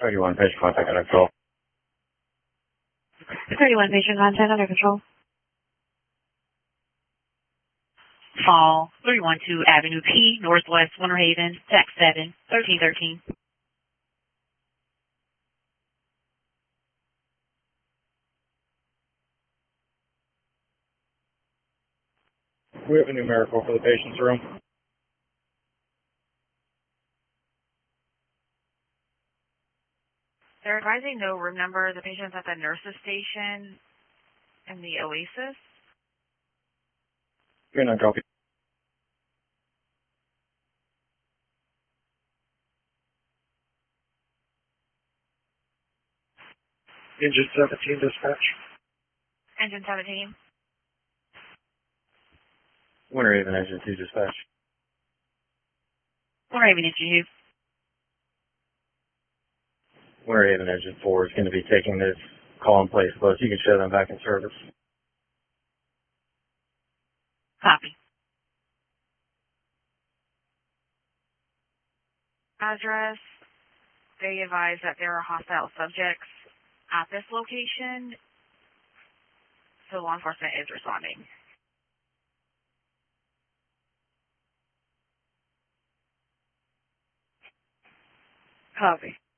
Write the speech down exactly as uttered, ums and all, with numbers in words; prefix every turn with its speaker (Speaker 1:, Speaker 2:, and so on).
Speaker 1: thirty-one patient contact under control.
Speaker 2: thirty-one patient contact under control.
Speaker 3: Fall three one two Avenue P, Northwest Winter Haven, Tax seven, thirteen thirteen.
Speaker 1: We have a numerical for the patient's room.
Speaker 4: They're advising no room number. The patient's at the nurse's station in the Oasis.
Speaker 1: You're not copy. Engine seventeen dispatch.
Speaker 4: Engine seventeen.
Speaker 1: Winter Haven engine two dispatch.
Speaker 3: Winter Haven Institute.
Speaker 1: Winter Haven engine four is going to be taking this call in place, but you can show them back in service.
Speaker 3: Copy.
Speaker 4: Address. They advise that there are hostile subjects at this location, so law enforcement is responding.
Speaker 2: Copy.